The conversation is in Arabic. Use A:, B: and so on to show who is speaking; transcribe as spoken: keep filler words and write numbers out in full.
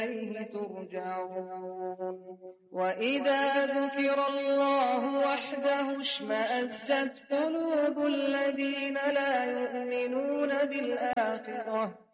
A: إليه ترجعون وإذا ذكر الله وحده اشمأزت قلوب الذين لا يؤمنون بالآخرة